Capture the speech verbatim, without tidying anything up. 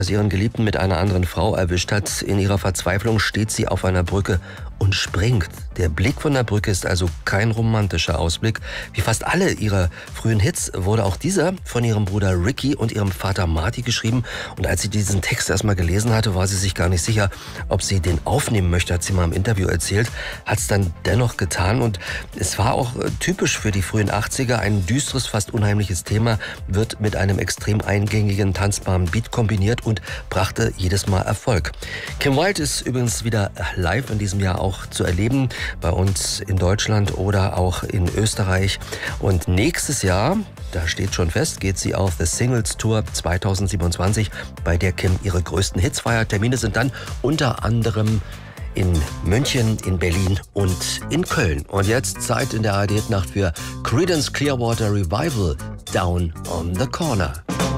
sie ihren Geliebten mit einer anderen Frau erwischt hat. In ihrer Verzweiflung steht sie auf einer Brücke und springt. Der Blick von der Brücke ist also kein romantischer Ausblick. Wie fast alle ihrer frühen Hits wurde auch dieser von ihrem Bruder Ricky und ihrem Vater Marty geschrieben. Und als sie diesen Text erstmal gelesen hatte, war sie sich gar nicht sicher, ob sie den aufnehmen möchte, hat sie mal im Interview erzählt. Hat es dann dennoch getan und es war auch typisch für die frühen achtziger. Ein düsteres, fast unheimliches Thema wird mit einem extrem eingängigen, tanzbaren Beat kombiniert und brachte jedes Mal Erfolg. Kim Wilde ist übrigens wieder live in diesem Jahr auch zu erleben, bei uns in Deutschland oder auch in Österreich. Und nächstes Jahr, da steht schon fest, geht sie auf The Singles Tour zweitausendsiebenundzwanzig, bei der Kim ihre größten Hits feiert. Termine sind dann unter anderem in München, in Berlin und in Köln. Und jetzt Zeit in der A R D-Nacht für Creedence Clearwater Revival, Down on the Corner.